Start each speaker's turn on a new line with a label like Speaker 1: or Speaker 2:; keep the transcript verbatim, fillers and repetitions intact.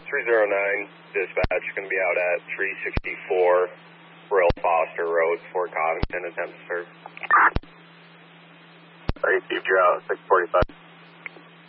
Speaker 1: three zero nine, dispatch, going to be out at three sixty-four Brill Foster Road, Fort Covington, attempt to serve.
Speaker 2: Sorry, Steve, you're out, six forty-five.